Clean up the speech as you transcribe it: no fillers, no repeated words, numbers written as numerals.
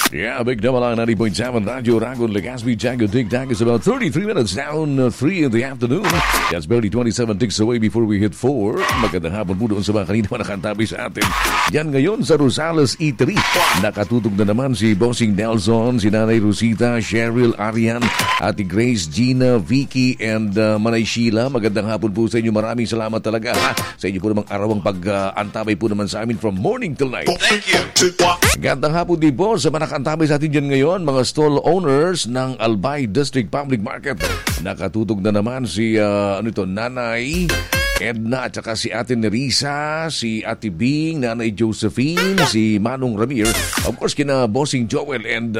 Yeah, big double on 90.7 Radyo Ragon Legazpi Django Tic Tac is about 33 minutes down 3 in the afternoon. That's barely 27 ticks away before we hit 4. Magandang hapon po doon sa mga kanina nakantabi sa atin. Yan ngayon sa Rosales E3. Nakatutog na naman si Bossing Nelson, si Nanay Rosita, Cheryl, Arian, Ate Grace, Gina, Vicky, and Manay Sheila. Magandang hapon po sa inyo. Maraming salamat talaga sa inyo po namang arawang pag-antabay po naman sa amin from morning till night. Thank you. Magandang hapon din po sa mga nakantabay sa atin dyan ngayon, mga stall owners ng Albay District Public Market. Nakatutog na naman si Nanay Edna at saka si Ate Nerissa, si Ate Bing, Nanay Josephine, si Manong Ramir, of course kina Bossing Joel and